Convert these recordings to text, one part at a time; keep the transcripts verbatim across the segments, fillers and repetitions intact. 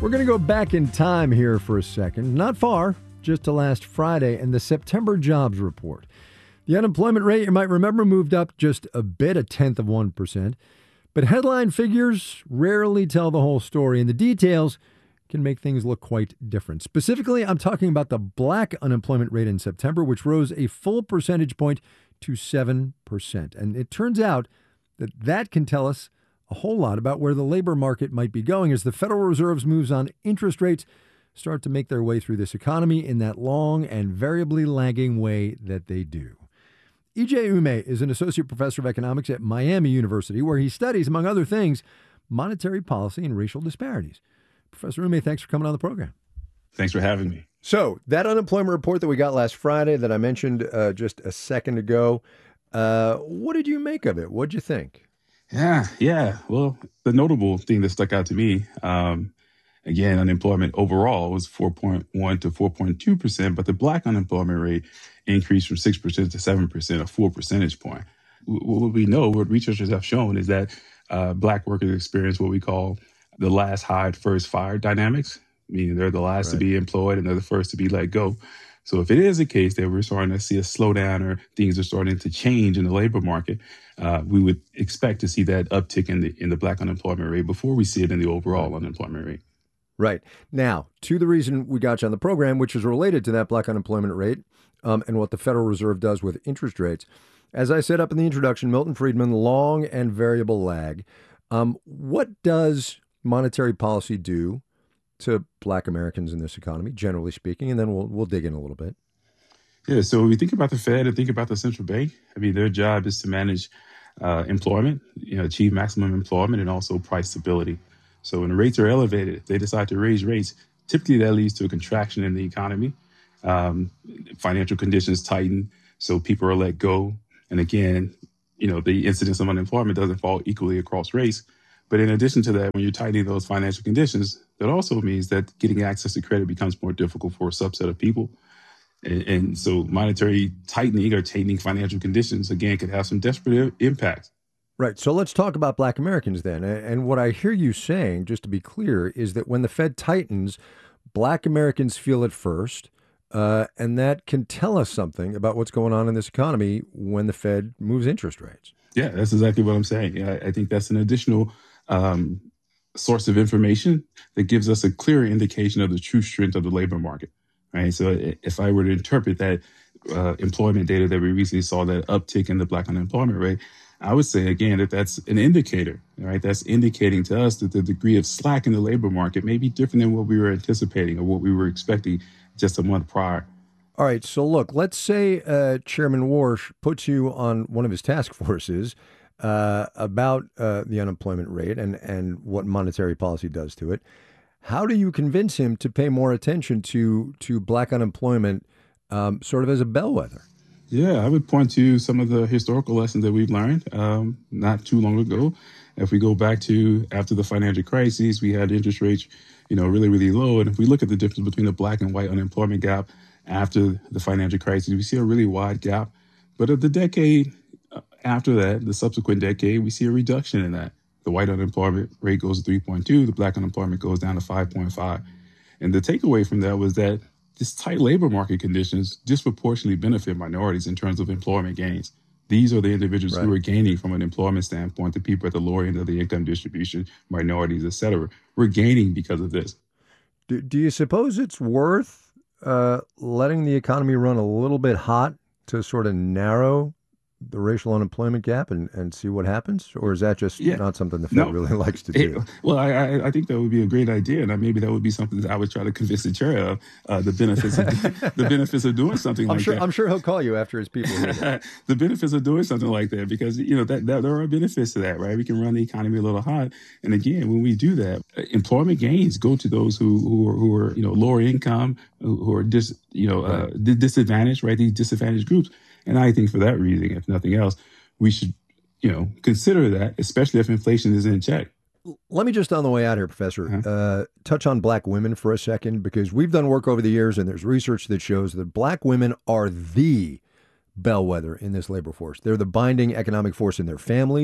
We're going to go back in time here for a second. Not far, just to last Friday and the September jobs report. The unemployment rate, you might remember, moved up just a bit, a tenth of one percent. But headline figures rarely tell the whole story, and the details can make things look quite different. Specifically, I'm talking about the black unemployment rate in September, which rose a full percentage point to seven percent. And it turns out that that can tell us a whole lot about where the labor market might be going as the Federal Reserve's moves on interest rates start to make their way through this economy in that long and variably lagging way that they do. E J Ume is an associate professor of economics at Miami University, where he studies, among other things, monetary policy and racial disparities. Professor Ume, thanks for coming on the program. Thanks for having me. So that unemployment report that we got last Friday that I mentioned uh, just a second ago, uh, what did you make of it? What'd you think? Yeah, yeah. Well, the notable thing that stuck out to me, um, again, unemployment overall was four point one to four point two percent, but the black unemployment rate increased from six percent to seven percent, a full percentage point. What we know, what researchers have shown, is that uh, black workers experience what we call the last hired, first fired dynamics, meaning they're the last right. to be employed and they're the first to be let go. So if it is a case that we're starting to see a slowdown or things are starting to change in the labor market, uh, we would expect to see that uptick in the in the black unemployment rate before we see it in the overall right. unemployment rate. Right. Now, to the reason we got you on the program, which is related to that black unemployment rate um, and what the Federal Reserve does with interest rates. As I said up in the introduction, Milton Friedman, long and variable lag. Um, what does monetary policy do to black Americans in this economy, generally speaking? And then we'll we'll dig in a little bit. Yeah, so when we think about the Fed and think about the central bank, I mean, their job is to manage uh, employment, you know, achieve maximum employment and also price stability. So when rates are elevated, if they decide to raise rates, typically that leads to a contraction in the economy. Um, financial conditions tighten, so people are let go. And again, you know, the incidence of unemployment doesn't fall equally across race. But in addition to that, when you're tightening those financial conditions, that also means that getting access to credit becomes more difficult for a subset of people. And, and so monetary tightening or tightening financial conditions, again, could have some desperate impacts. Right. So let's talk about black Americans then. And what I hear you saying, just to be clear, is that when the Fed tightens, black Americans feel it first. Uh, and that can tell us something about what's going on in this economy when the Fed moves interest rates. Yeah, that's exactly what I'm saying. I, I think that's an additional um, source of information that gives us a clearer indication of the true strength of the labor market. Right. So if I were to interpret that uh, employment data that we recently saw, that uptick in the black unemployment rate, I would say, again, that that's an indicator, right? That's indicating to us that the degree of slack in the labor market may be different than what we were anticipating or what we were expecting just a month prior. All right. So look, let's say uh, Chairman Warsh puts you on one of his task forces uh, about uh, the unemployment rate and, and what monetary policy does to it. How do you convince him to pay more attention to to black unemployment um, sort of as a bellwether? Yeah, I would point to some of the historical lessons that we've learned um, not too long ago. If we go back to after the financial crisis, we had interest rates, you know, really, really low. And if we look at the difference between the black and white unemployment gap after the financial crisis, we see a really wide gap. But of the decade after that, the subsequent decade, we see a reduction in that. The white unemployment rate goes to three point two, the black unemployment goes down to five point five. And the takeaway from that was that this tight labor market conditions disproportionately benefit minorities in terms of employment gains. These are the individuals right. who are gaining from an employment standpoint, the people at the lower end of the income distribution, minorities, et cetera. We're gaining because of this. Do, do you suppose it's worth uh, letting the economy run a little bit hot to sort of narrow the racial unemployment gap and, and see what happens? Or is that just yeah. not something the Fed no. really likes to do? It, well, I, I I think that would be a great idea. And maybe that would be something that I would try to convince the chair of, uh, the benefits of, the benefits of doing something I'm like sure, that. I'm sure he'll call you after his people hear that. The benefits of doing something like that, because, you know, that, that there are benefits to that, right? We can run the economy a little hot. And again, when we do that, employment gains go to those who, who are, who are, you know, lower income, who, who are dis, you know, uh, disadvantaged, right? These disadvantaged groups. And I think for that reason, if nothing else, we should, you know, consider that, especially if inflation is in check. Let me just on the way out here, Professor, uh-huh. uh, touch on black women for a second, because we've done work over the years and there's research that shows that black women are the bellwether in this labor force. They're the binding economic force in their families.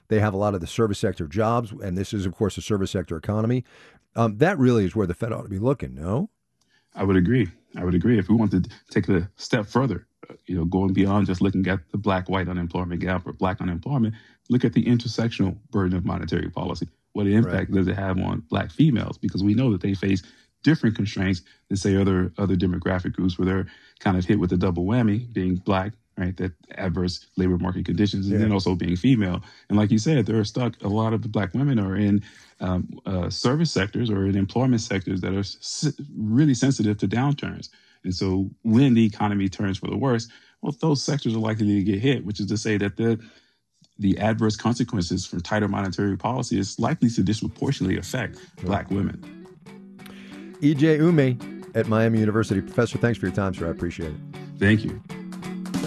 They have a lot of the service sector jobs, and this is, of course, a service sector economy. Um, that really is where the Fed ought to be looking, no? I would agree. I would agree. If we want to take it a step further, uh, you know, going beyond just looking at the black-white unemployment gap or black unemployment, look at the intersectional burden of monetary policy. What impact right. does it have on black females? Because we know that they face different constraints than, say, other other demographic groups where they're kind of hit with a double whammy, being black, right, that adverse labor market conditions, and yeah. then also being female. And like you said, they're stuck. A lot of the black women are in um, uh, service sectors or in employment sectors that are s- really sensitive to downturns. And so when the economy turns for the worse, well, those sectors are likely to get hit, which is to say that the the adverse consequences from tighter monetary policy is likely to disproportionately affect yeah. black women. E J Ume at Miami University. Professor, thanks for your time, sir. I appreciate it. Thank you.